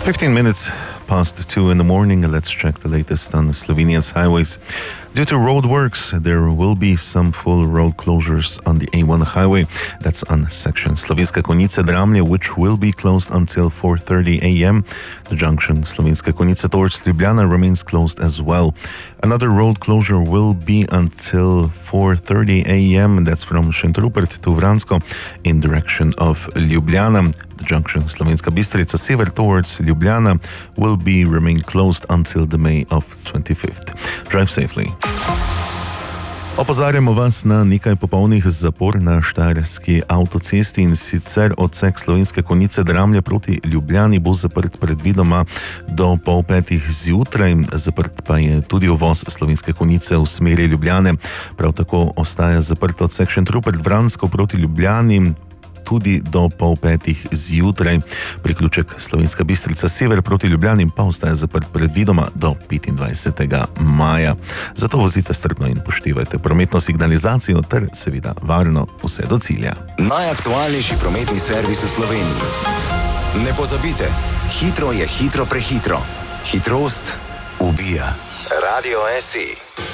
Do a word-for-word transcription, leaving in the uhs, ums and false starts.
fifteen minutes past two in the morning. Let's check the latest on Slovenia's highways. Due to road works, there will be some full road closures on the A one highway. That's on section Slovenska Konjica-Dramlje, which will be closed until four thirty a.m. The junction Slovenska Konjica towards Ljubljana remains closed as well. Another road closure will be until four thirty a.m. That's from Šentrupert to Vransko in direction of Ljubljana. The junction Slovenska Bistrica Sever towards Ljubljana will be remain closed until the May of twenty-fifth. Drive safely. Opozarjamo vas na nekaj popolnih zapor na štajerski avtocesti, in sicer odsek Slovenske Konjice-Dramlje proti Ljubljani bo zaprt predvidoma do pol petih zjutraj. Zaprt pa je tudi uvoz Slovenske Konjice v smeri Ljubljane. Prav tako ostaja zaprt odsek Šentrupert-Vransko proti Ljubljani tudi do pol petih zjutraj. Priključek Slovenska Bistrica Sever proti Ljubljani pa ostaja zaprt predvidoma do petindvajsetega maja. Zato vozite strpno in poštevajte prometno signalizacijo ter seveda varno vse do cilja. Najaktualnejši prometni servis v Sloveniji. Ne pozabite, hitro je hitro prehitro. Hitrost ubija. Radio S I.